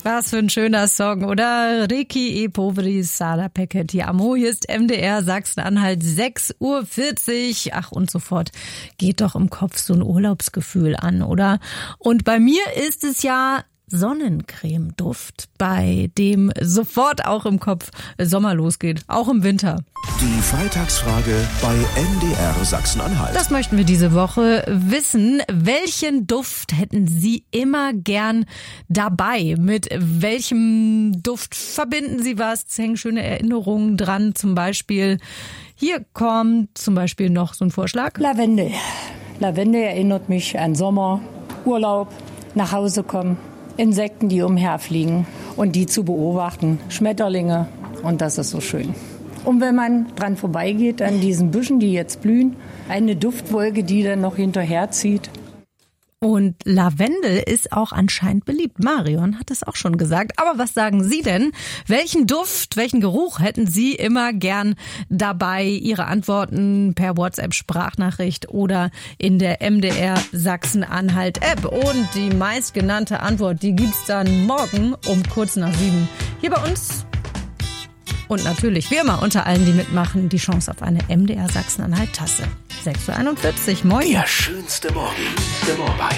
Was für ein schöner Song, oder? Ricky e Poveri Sara Packet. Ja, Amo, hier ist MDR Sachsen-Anhalt, 6:40 Uhr. Ach, und sofort geht doch im Kopf so ein Urlaubsgefühl an, oder? Und bei mir ist es ja Sonnencreme-Duft, bei dem sofort auch im Kopf Sommer losgeht, auch im Winter. Die Freitagsfrage bei MDR Sachsen-Anhalt. Das möchten wir diese Woche wissen. Welchen Duft hätten Sie immer gern dabei? Mit welchem Duft verbinden Sie was? Es hängen schöne Erinnerungen dran. Zum Beispiel, hier kommt zum Beispiel noch so ein Vorschlag. Lavendel. Lavendel erinnert mich an Sommer, Urlaub, nach Hause kommen, Insekten, die umherfliegen und die zu beobachten, Schmetterlinge, und das ist so schön. Und wenn man dran vorbeigeht an diesen Büschen, die jetzt blühen, eine Duftwolke, die dann noch hinterherzieht. Und Lavendel ist auch anscheinend beliebt. Marion hat es auch schon gesagt. Aber was sagen Sie denn? Welchen Duft, welchen Geruch hätten Sie immer gern dabei? Ihre Antworten per WhatsApp-Sprachnachricht oder in der MDR Sachsen-Anhalt-App. Und die meistgenannte Antwort, die gibt's dann morgen um kurz nach 7 hier bei uns. Und natürlich, wie immer, unter allen, die mitmachen, die Chance auf eine MDR Sachsen-Anhalt-Tasse. 6:41 Uhr, moin. Der schönste Morgen bei